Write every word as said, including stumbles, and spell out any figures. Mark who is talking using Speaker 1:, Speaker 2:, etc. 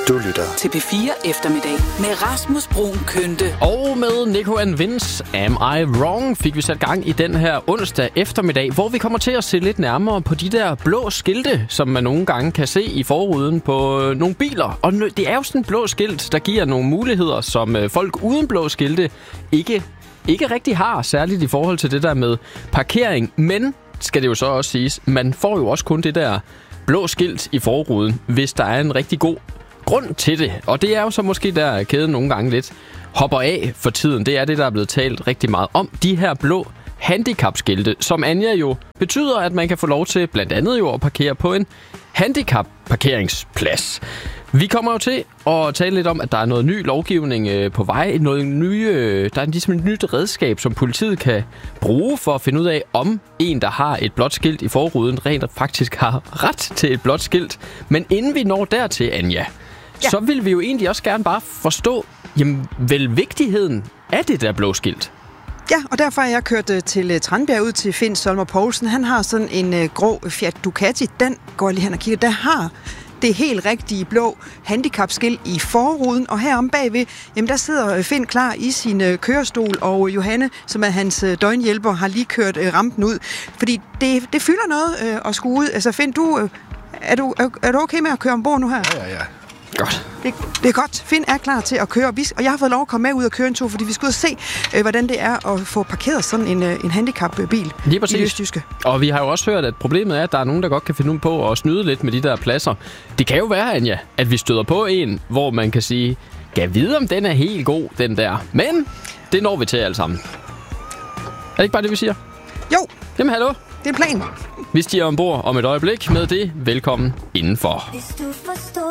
Speaker 1: Du lytter
Speaker 2: til P fire Eftermiddag med Rasmus Bruun Kynte.
Speaker 3: Og med Nico and Vince, Am I Wrong, fik vi sat gang i den her onsdag eftermiddag, hvor vi kommer til at se lidt nærmere på de der blå skilte, som man nogle gange kan se i forruden på nogle biler. Og det er jo sådan en blå skilt, der giver nogle muligheder, som folk uden blå skilte ikke, ikke rigtig har, særligt i forhold til det der med parkering. Men, skal det jo så også siges, man får jo også kun det der blå skilt i forruden, hvis der er en rigtig god grund til det. Og det er jo så måske der kæden nogle gange lidt hopper af for tiden. Det er det, der er blevet talt rigtig meget om. De her blå handicapskilte, som Anja jo betyder, at man kan få lov til blandt andet jo at parkere på en handicapparkeringsplads. Vi kommer jo til at tale lidt om, at der er noget ny lovgivning på vej. Noget nye, der er ligesom et nyt redskab, som politiet kan bruge for at finde ud af, om en, der har et blåt skilt i forruden, rent faktisk har ret til et blåt skilt. Men inden vi når dertil, Anja, ja. så vil vi jo egentlig også gerne bare forstå, jamen, vel vigtigheden af det der blå skilt.
Speaker 4: Ja, og derfor er jeg kørt uh, til uh, Tranbjerg ud til Finn Solmer Poulsen. Han har sådan en uh, grå Fiat Ducati. Den går lige hen og kigger. Der har det helt rigtige blå handicapskilt i forruden, og herom bagved, jamen der sidder Finn klar i sin uh, kørestol, og Johanne, som er hans uh, døgnhjælper, har lige kørt uh, rampen ud. Fordi det, det fylder noget uh, at skulle ud. Altså Finn, du, uh, er, du, er, er du okay med at køre ombord nu her?
Speaker 1: Ja, ja, ja.
Speaker 3: Godt.
Speaker 4: Det, det er godt. Finn er klar til at køre, og jeg har fået lov at komme med ud og køre en tur, fordi vi skal ud og se, øh, hvordan det er at få parkeret sådan en, øh, en handicapbil
Speaker 3: Lige præcis.
Speaker 4: i Østjyske.
Speaker 3: Og vi har jo også hørt, at problemet er, at der er nogen, der godt kan finde ud på at snyde lidt med de der pladser. Det kan jo være, Anja, at vi støder på en, hvor man kan sige, gav vide, om den er helt god, den der. Men det når vi til alle sammen. Er det ikke bare det, vi siger?
Speaker 4: Jo.
Speaker 3: Jamen, hallo.
Speaker 4: Det er en plan.
Speaker 3: Vi stiger ombord om et øjeblik med det. Velkommen indenfor.